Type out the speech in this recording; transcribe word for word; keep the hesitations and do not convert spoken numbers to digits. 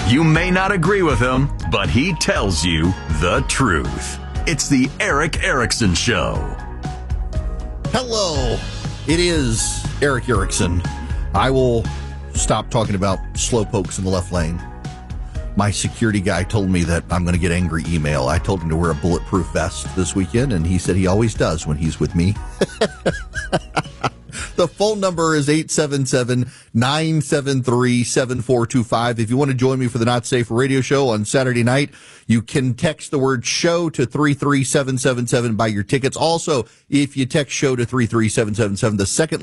You may not agree with him, but he tells you the truth. It's the Erick Erickson Show. Hello, it is Erick Erickson. I will stop talking about slowpokes in the left lane. My security guy told me that I'm going to get angry email. I told him to wear a bulletproof vest this weekend, and he said he always does when he's with me. The phone number is eight seven seven, nine seven three, seven four two five. If you want to join me for the Not Safe Radio Show on Saturday night, you can text the word show to three three seven seven seven, buy your tickets. Also, if you text show to three three seven seven seven, the second